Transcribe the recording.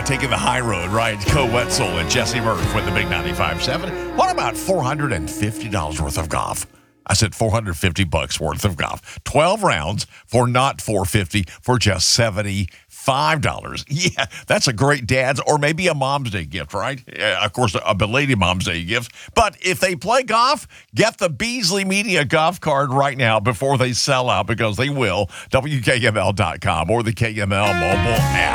not taking the high road, right? Co Wetzel and Jesse Murph with the big 95.7. What about $450 worth of golf? I said $450 worth of golf. 12 rounds for not $450 for just $75. Yeah, that's a great dad's or maybe a Mom's Day gift, right? Of course, a belated Mom's Day gift. But if they play golf, get the Beasley Media golf card right now before they sell out, because they will. WKML.com or the KML mobile app.